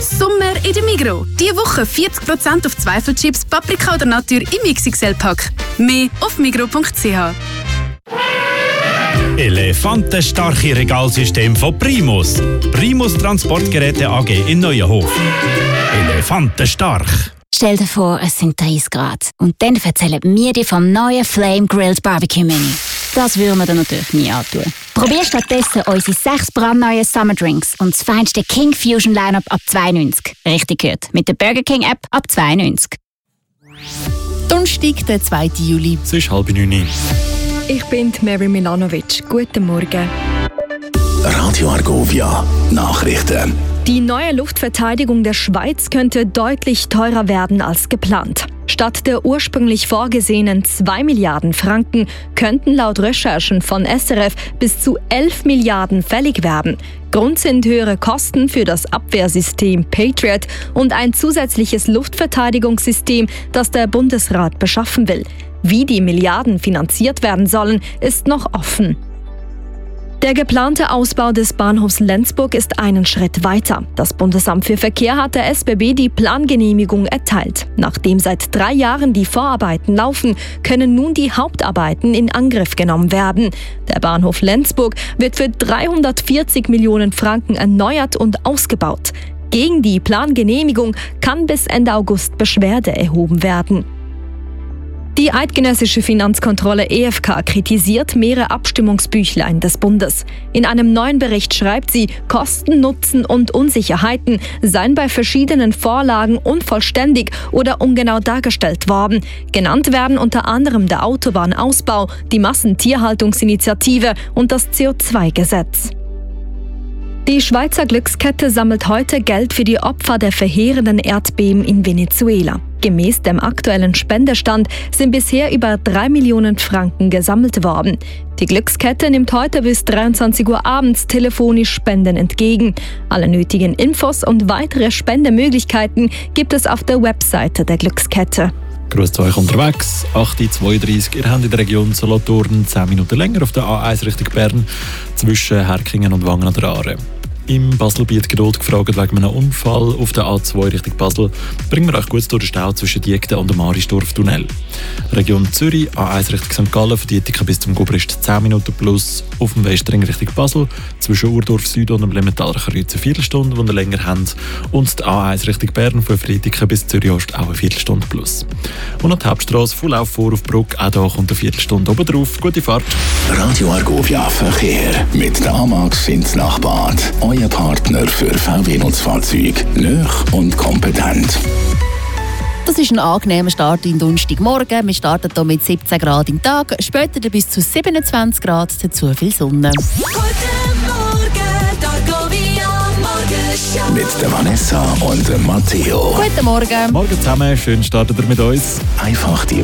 Sommer in der Migros. Diese Woche 40% auf Zweifelchips, Paprika oder Natur im XXL-Pack. Mehr auf migros.ch. Elefantenstarke Regalsystem von Primus. Primus Transportgeräte AG in Neuenhof. Elefantenstark. Stell dir vor, es sind 30 Grad. Und dann erzählen wir dir vom neuen Flame Grilled Barbecue Mini. Das würden wir dir natürlich nie antun. Probier stattdessen unsere 6 brandneuen Summer Drinks und das feinste King Fusion Lineup ab 92. Richtig gehört. Mit der Burger King App ab 92. Donnerstag, der 2. Juli. Es ist 8:30. Ich bin Mary Milanovic. Guten Morgen. Radio Argovia, Nachrichten. Die neue Luftverteidigung der Schweiz könnte deutlich teurer werden als geplant. Statt der ursprünglich vorgesehenen 2 Milliarden Franken könnten laut Recherchen von SRF bis zu 11 Milliarden fällig werden. Grund sind höhere Kosten für das Abwehrsystem Patriot und ein zusätzliches Luftverteidigungssystem, das der Bundesrat beschaffen will. Wie die Milliarden finanziert werden sollen, ist noch offen. Der geplante Ausbau des Bahnhofs Lenzburg ist einen Schritt weiter. Das Bundesamt für Verkehr hat der SBB die Plangenehmigung erteilt. Nachdem seit 3 Jahren die Vorarbeiten laufen, können nun die Hauptarbeiten in Angriff genommen werden. Der Bahnhof Lenzburg wird für 340 Millionen Franken erneuert und ausgebaut. Gegen die Plangenehmigung kann bis Ende August Beschwerde erhoben werden. Die eidgenössische Finanzkontrolle EFK kritisiert mehrere Abstimmungsbüchlein des Bundes. In einem neuen Bericht schreibt sie, Kosten, Nutzen und Unsicherheiten seien bei verschiedenen Vorlagen unvollständig oder ungenau dargestellt worden. Genannt werden unter anderem der Autobahnausbau, die Massentierhaltungsinitiative und das CO2-Gesetz. Die Schweizer Glückskette sammelt heute Geld für die Opfer der verheerenden Erdbeben in Venezuela. Gemäß dem aktuellen Spendestand sind bisher über 3 Millionen Franken gesammelt worden. Die Glückskette nimmt heute bis 23 Uhr abends telefonisch Spenden entgegen. Alle nötigen Infos und weitere Spendemöglichkeiten gibt es auf der Webseite der Glückskette. Grüß euch unterwegs, 8:32 Uhr. Ihr habt in der Region Solothurn 10 Minuten länger auf der A1 Richtung Bern zwischen Herkingen und Wangen an der Aare. Im Baselbiet Geduld gefragt wegen einem Unfall auf der A2 Richtung Basel. Bringen wir euch gut durch den Stau zwischen Diekten und dem Arisdorf-Tunnel. Region Zürich, A1 Richtung St. Gallen, von Dietiken bis zum Gubrist 10 Minuten plus. Auf dem Westring Richtung Basel, zwischen Urdorf Süd und dem Emmentaler Kreuz eine Viertelstunde, die ihr länger habt. Und die A1 Richtung Bern, von Friediken bis Zürich Ost auch eine Viertelstunde plus. Und an die Hauptstrasse voll auf vor auf Bruck, auch hier kommt eine Viertelstunde oben drauf. Gute Fahrt. Radio Argovia Verkehr mit der Amax ins Nachbad. Euer Partner für VW-Nutzfahrzeuge. Nöch und kompetent. Das ist ein angenehmer Start in Donnerstagmorgen. Wir starten hier mit 17 Grad im Tag, später bis zu 27 Grad, dazu viel Sonne. Mit der Vanessa und dem Matteo. Guten Morgen. Morgen zusammen, schön startet ihr mit uns. Einfach die